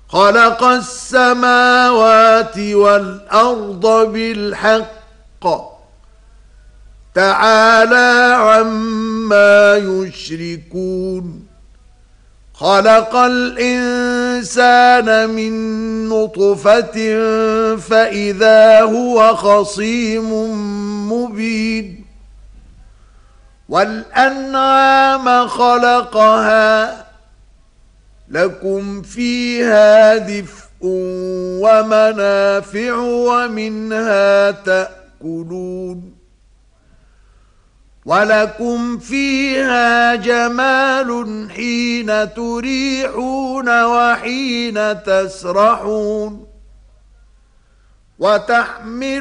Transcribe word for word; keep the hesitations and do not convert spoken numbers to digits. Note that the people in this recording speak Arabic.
خلق السماوات والأرض بالحق تعالى عما يشركون خلق الإنسان من نطفة فإذا هو خصيم مبين والأنعام خلقها لكم فيها دفء ومنافع ومنها تأكلون ولكم فيها جمال حين تريحون وحين تسرحون وتحمل